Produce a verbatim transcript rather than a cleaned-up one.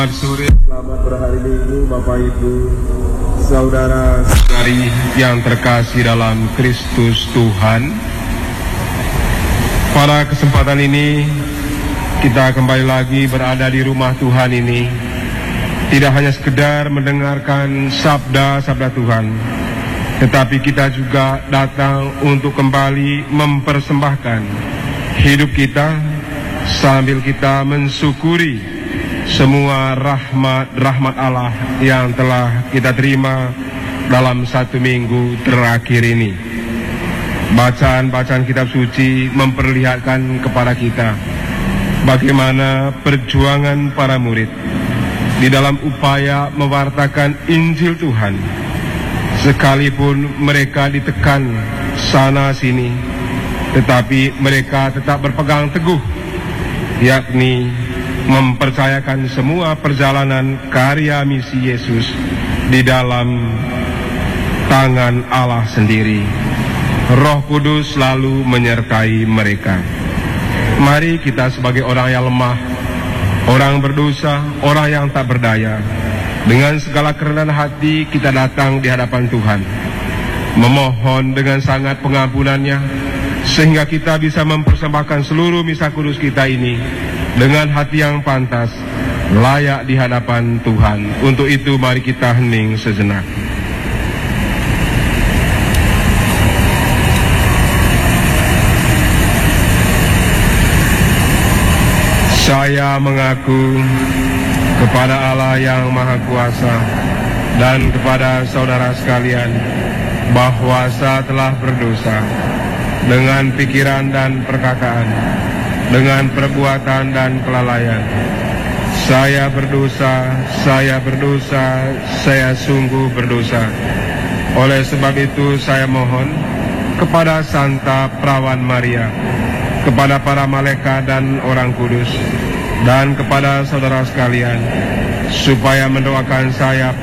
Selamat sore, selamat berhari Minggu Bapak Ibu, saudara-saudari yang terkasih dalam Kristus Tuhan. Pada kesempatan ini kita kembali lagi berada di rumah Tuhan ini, tidak hanya sekedar mendengarkan sabda-sabda Tuhan, tetapi kita juga datang untuk kembali mempersembahkan hidup kita sambil kita mensyukuri semua rahmat-rahmat Allah yang telah kita terima dalam satu minggu terakhir ini. Bacaan-bacaan kitab suci memperlihatkan kepada kita bagaimana perjuangan para murid di dalam upaya mewartakan Injil Tuhan, sekalipun mereka ditekan sana-sini, tetapi mereka tetap berpegang teguh, yakni mempercayakan semua perjalanan karya misi Yesus di dalam tangan Allah sendiri. Roh Kudus selalu menyertai mereka. Mari kita sebagai orang yang lemah, orang berdosa, orang yang tak berdaya, dengan segala kerendahan hati kita datang di hadapan Tuhan, memohon dengan sangat pengampunannya, sehingga kita bisa mempersembahkan seluruh misa kudus kita ini dengan hati yang pantas, layak di hadapan Tuhan. Untuk itu mari kita hening sejenak. Saya mengaku kepada Allah yang Maha Kuasa dan kepada saudara sekalian bahwa saya telah berdosa dengan pikiran dan perkataan, dengan perbuatan dan kelalaian. Saya berdosa, saya berdosa, saya sungguh berdosa. Oleh sebab itu saya mohon kepada Santa Perawan Maria, kepada para malaikat dan orang kudus, dan kepada saudara sekalian, supaya mendoakan saya